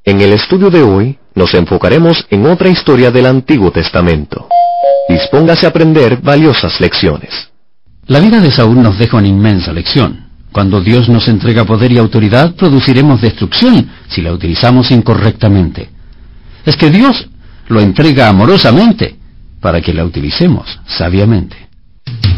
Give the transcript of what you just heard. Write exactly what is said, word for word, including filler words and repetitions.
En el estudio de hoy, nos enfocaremos en otra historia del Antiguo Testamento. Dispóngase a aprender valiosas lecciones. La vida de Saúl nos deja una inmensa lección. Cuando Dios nos entrega poder y autoridad, produciremos destrucción si la utilizamos incorrectamente. Es que Dios lo entrega amorosamente para que la utilicemos sabiamente.